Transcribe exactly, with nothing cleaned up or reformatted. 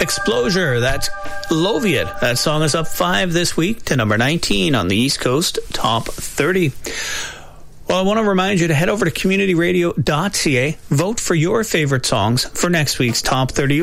Exposure, that's Loviet. That song is up five this week to number nineteen on the East Coast Top thirty. Well, I want to remind you to head over to community radio dot c a. Vote for your favorite songs for next week's Top thirty.